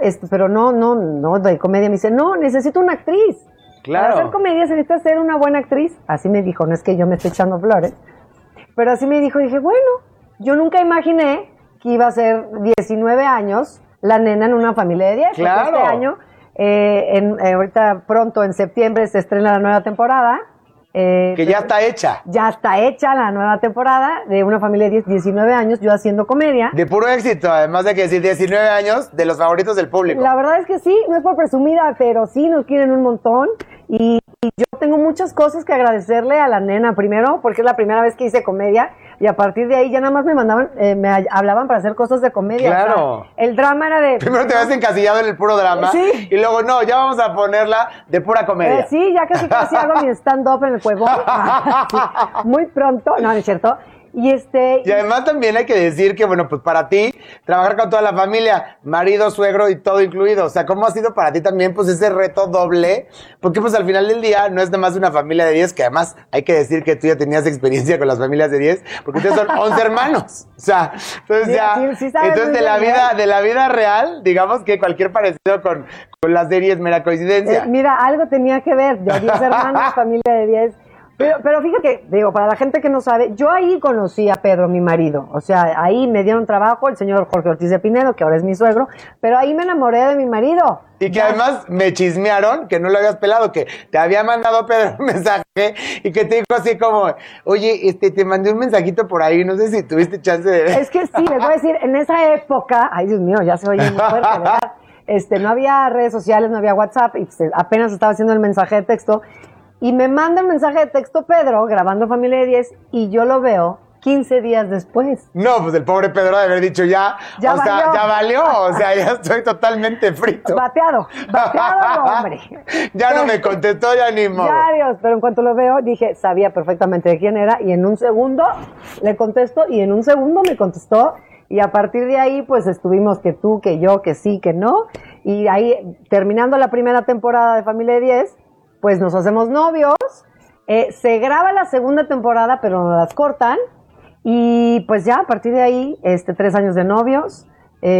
pero no, de comedia. Me dice, no, necesito una actriz. Claro. Para hacer comedia se necesita ser una buena actriz. Así me dijo, no es que yo me esté echando flores, pero así me dijo, dije, bueno, yo nunca imaginé que iba a ser 19 años la nena en una familia de 10. Claro. Porque este año, ahorita pronto, en septiembre, se estrena la nueva temporada. Que ya está hecha. Ya está hecha la nueva temporada de una familia de 19 años, yo haciendo comedia. De puro éxito, además de que decir 19 años, de los favoritos del público. La verdad es que sí, no es por presumida, pero sí nos quieren un montón. Y yo tengo muchas cosas que agradecerle a la nena. Primero, porque es la primera vez que hice comedia. Y a partir de ahí ya nada más me mandaban, me hablaban para hacer cosas de comedia. Claro. O sea, el drama era de... Primero te vas encasillado en el puro drama. Sí. Y luego, no, ya vamos a ponerla de pura comedia. Sí, ya casi hago mi stand-up en el Cuevón. Sí, muy pronto. No, no es cierto. Y además también hay que decir que, bueno, pues para ti, trabajar con toda la familia, marido, suegro y todo incluido. O sea, ¿cómo ha sido para ti también, pues, ese reto doble? Porque, pues, al final del día no es nada más una familia de 10, que además hay que decir que tú ya tenías experiencia con las familias de 10, porque ustedes son 11 hermanos. O sea, entonces sí, ya... Sí, entonces de la vida real, digamos que cualquier parecido con las series, mera coincidencia. Mira, algo tenía que ver. De 10 hermanos, familia de 10... Pero fíjate, digo, para la gente que no sabe, yo ahí conocí a Pedro, mi marido. O sea, ahí me dieron trabajo el señor Jorge Ortiz de Pinedo, que ahora es mi suegro, pero ahí me enamoré de mi marido. Y que además me chismearon que no lo habías pelado, que te había mandado Pedro un mensaje y que te dijo así como, oye, te mandé un mensajito por ahí, no sé si tuviste chance de ver. Es que sí, les voy a decir, en esa época, ay Dios mío, ya se oye muy fuerte, ¿verdad? No había redes sociales, no había WhatsApp, y pues, apenas estaba haciendo el mensaje de texto. Y me manda un mensaje de texto Pedro, grabando Familia de 10, y yo lo veo 15 días después. No, pues el pobre Pedro de haber dicho ya valió, o sea, ya estoy totalmente frito. Bateado, hombre. Ya no me contestó, ya ni modo. Ya, Dios, pero en cuanto lo veo, dije, sabía perfectamente de quién era, y en un segundo le contesto, y en un segundo me contestó, y a partir de ahí, pues estuvimos que tú, que yo, que sí, que no, y ahí, terminando la primera temporada de Familia de 10, pues nos hacemos novios, se graba la segunda temporada, pero nos las cortan, y pues ya, a partir de ahí, 3 años de novios,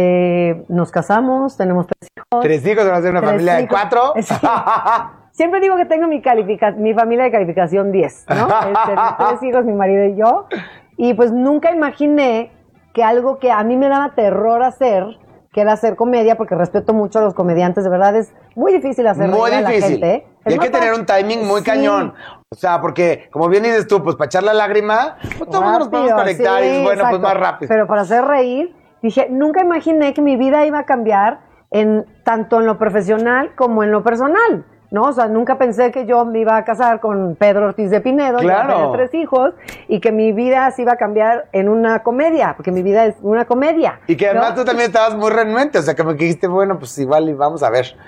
nos casamos, tenemos 3 hijos. 3 hijos, van a ser una familia de 4. Sí. Siempre digo que tengo mi familia de calificación 10, ¿no? 3 hijos, mi marido y yo, y pues nunca imaginé que algo que a mí me daba terror hacer, que era hacer comedia, porque respeto mucho a los comediantes, de verdad es muy difícil hacer reír a la gente. Y hay que tener un timing muy cañón. O sea, porque, como bien dices tú, pues para echar la lágrima, pues todos nos podemos conectar y bueno, exacto, pues más rápido. Pero para hacer reír, dije, nunca imaginé que mi vida iba a cambiar tanto en lo profesional como en lo personal, ¿no? O sea, nunca pensé que yo me iba a casar con Pedro Ortiz de Pinedo, claro, que tenía 3 hijos, y que mi vida se iba a cambiar en una comedia, porque mi vida es una comedia. Y que además, ¿no? Tú también estabas muy renuente, o sea, como que dijiste, bueno, pues igual y vamos a ver.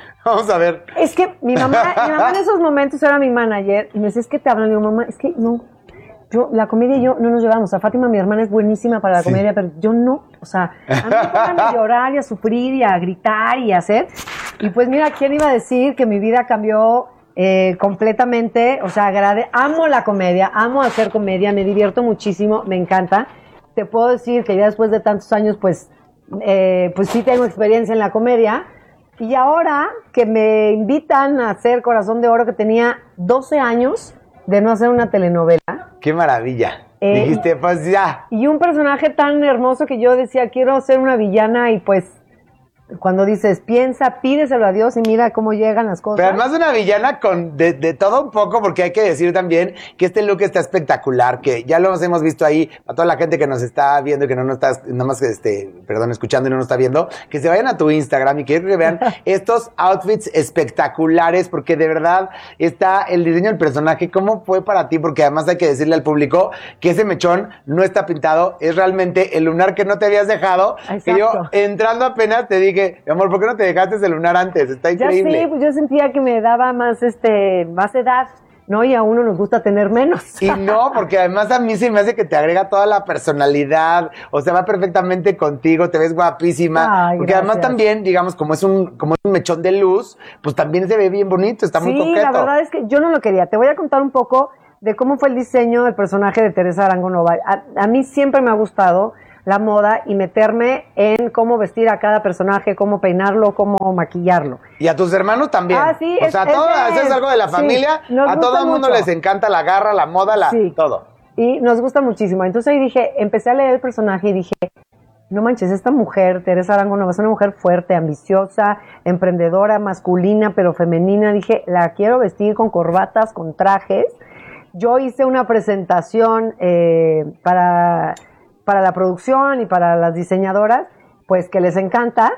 Es que mi mamá en esos momentos era mi manager, y me decía, es que te hablan, y yo, mamá, es que no, la comedia y yo no nos llevamos. O sea, Fátima, mi hermana, es buenísima para la comedia, pero yo no. O sea, a mí me ponen a llorar y a sufrir y a gritar y a hacer. Y pues mira, ¿quién iba a decir que mi vida cambió completamente? O sea, amo la comedia, amo hacer comedia, me divierto muchísimo, me encanta. Te puedo decir que ya después de tantos años, pues sí tengo experiencia en la comedia. Y ahora que me invitan a hacer Corazón de Oro, que tenía 12 años de no hacer una telenovela. ¡Qué maravilla! Dijiste, pues ya. Y un personaje tan hermoso que yo decía, quiero ser una villana, y pues cuando dices, piensa, pídeselo a Dios y mira cómo llegan las cosas. Pero además una villana con de todo un poco, porque hay que decir también que este look está espectacular, que ya lo hemos visto ahí, a toda la gente que nos está viendo y que no nos está, nada más escuchando y no nos está viendo, que se vayan a tu Instagram y quiero que vean estos outfits espectaculares, porque de verdad está el diseño del personaje. ¿Cómo fue para ti? Porque además hay que decirle al público que ese mechón no está pintado, es realmente el lunar que no te habías dejado. Exacto. Que yo, entrando apenas, te dije, mi amor, ¿por qué no te dejaste ese lunar antes? Está increíble. Ya sí, pues yo sentía que me daba más edad, ¿no? Y a uno nos gusta tener menos. Y no, porque además a mí se me hace que te agrega toda la personalidad, o sea, va perfectamente contigo, te ves guapísima. Ay, porque gracias. Además también, digamos, como es un mechón de luz, pues también se ve bien bonito, está muy coqueto. Sí, la verdad es que yo no lo quería. Te voy a contar un poco de cómo fue el diseño del personaje de Teresa Arango Noval. A mí siempre me ha gustado la moda y meterme en cómo vestir a cada personaje, cómo peinarlo, cómo maquillarlo. Y a tus hermanos también. Ah, sí. O sea, eso es algo de la familia. A todo el mundo les encanta la garra, la moda, todo. Y nos gusta muchísimo. Entonces ahí dije, empecé a leer el personaje y dije, no manches, esta mujer, Teresa Arango Nova, es una mujer fuerte, ambiciosa, emprendedora, masculina, pero femenina. Dije, la quiero vestir con corbatas, con trajes. Yo hice una presentación para la producción y para las diseñadoras, pues que les encanta.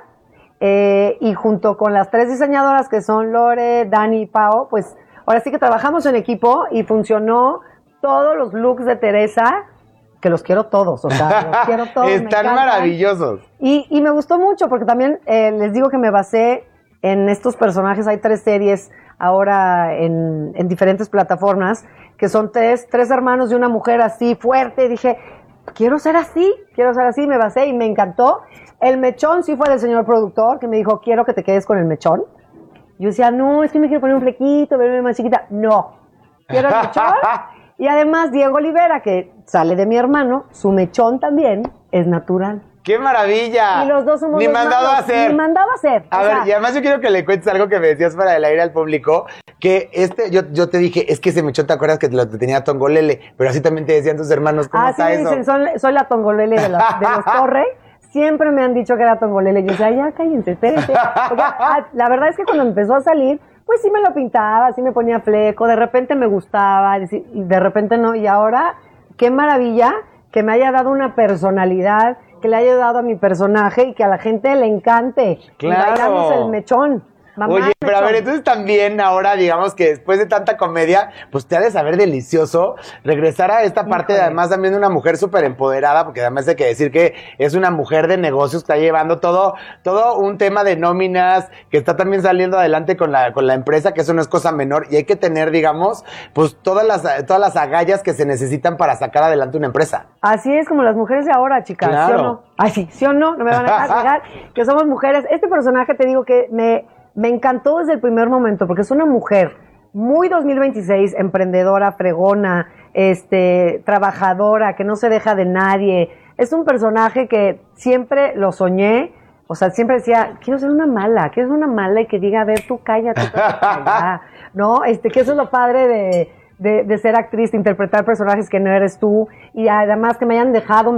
Y junto con las 3 diseñadoras que son Lore, Dani y Pao, pues ahora sí que trabajamos en equipo y funcionó todos los looks de Teresa, que los quiero todos, o sea, los quiero todos. Están maravillosos. Y me gustó mucho porque también les digo que me basé en estos personajes. Hay 3 series ahora en diferentes plataformas, que son tres hermanos y una mujer así fuerte. Dije, quiero ser así, me basé y me encantó. El mechón sí fue del señor productor, que me dijo, quiero que te quedes con el mechón. Yo decía, no, es que me quiero poner un flequito, verme más chiquita. No, quiero el mechón. Y además Diego Olivera, que sale de mi hermano, su mechón también es natural. ¡Qué maravilla! Y los dos somos Ni mandado a hacer. Ni mandado a hacer. A ver, y además yo quiero que le cuentes algo que me decías para el aire al público, que yo te dije, es que ese mechón, ¿te acuerdas que te lo tenía Tongolele? Pero así también te decían tus hermanos, ¿cómo está sí, eso? Dicen, soy la Tongolele de los Torre. Siempre me han dicho que era Tongolele. Yo decía, ya cállense, espérense. Porque, la verdad es que cuando empezó a salir, pues sí me lo pintaba, sí me ponía fleco, de repente me gustaba, y de repente no. Y ahora, qué maravilla que me haya dado una personalidad, que le haya dado a mi personaje y que a la gente le encante. Claro. Y bailamos el mechón. Mamá, oye, pero mechón. a ver, entonces también ahora, digamos que después de tanta comedia, pues te ha de saber delicioso regresar a esta parte, además también de una mujer súper empoderada, porque además hay que decir que es una mujer de negocios que está llevando todo un tema de nóminas, que está también saliendo adelante con la empresa, que eso no es cosa menor, y hay que tener, digamos, pues todas las agallas que se necesitan para sacar adelante una empresa. Así es como las mujeres de ahora, chicas, claro. ¿Sí o no? Ay, sí o no, no me van a negar que somos mujeres. Este personaje, te digo que me encantó desde el primer momento, porque es una mujer muy 2026, emprendedora, fregona, trabajadora, que no se deja de nadie. Es un personaje que siempre lo soñé, o sea, siempre decía, quiero ser una mala y que diga, a ver, tú cállate, ¿no? Que eso es lo padre de ser actriz, de interpretar personajes que no eres tú, y además que me hayan dejado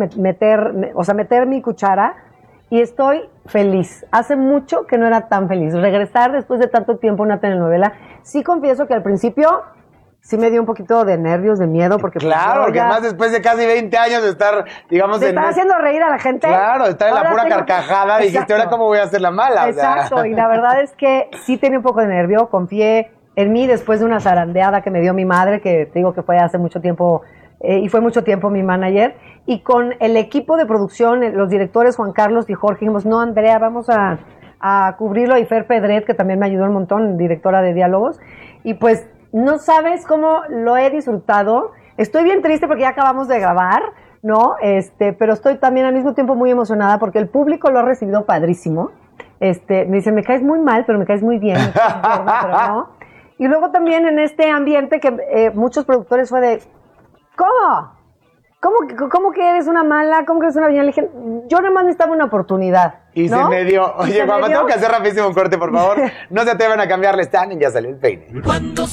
meter mi cuchara. Y estoy feliz. Hace mucho que no era tan feliz. Regresar después de tanto tiempo a una telenovela. Sí confieso que al principio sí me dio un poquito de nervios, de miedo. Porque claro, porque además después de casi 20 años de estar, digamos... De estar haciendo reír a la gente. Claro, de estar en la pura carcajada. Exacto. Dijiste, ¿ahora cómo voy a hacer la mala? Exacto, o sea. Y la verdad es que sí tenía un poco de nervio. Confié en mí después de una zarandeada que me dio mi madre, que te digo que fue hace mucho tiempo... y fue mucho tiempo mi manager, y con el equipo de producción, los directores Juan Carlos y Jorge, dijimos, no, Andrea, vamos a cubrirlo, y Fer Pedret, que también me ayudó un montón, directora de diálogos, y pues no sabes cómo lo he disfrutado. Estoy bien triste porque ya acabamos de grabar, ¿no? Pero estoy también al mismo tiempo muy emocionada porque el público lo ha recibido padrísimo. Me dicen, me caes muy mal, pero me caes muy bien, pero no. Y luego también en este ambiente que muchos productores fue de, ¿cómo? ¿Cómo que eres una mala? ¿Cómo que eres una villana? Le dije, yo nada más necesitaba una oportunidad. Y ¿no? Se me dio. Oye, Guapa, tengo que hacer rapidísimo un corte, por favor. No se atrevan a cambiarle stand y ya salió el peine. Cuando